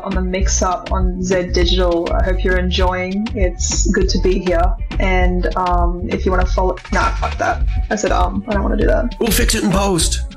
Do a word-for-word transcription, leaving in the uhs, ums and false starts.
on the mix-up on Zed Digital. I hope you're enjoying. It's good to be here. And um, if you want to follow... Nah, fuck that. I said um. I don't want to do that. We'll fix it in post.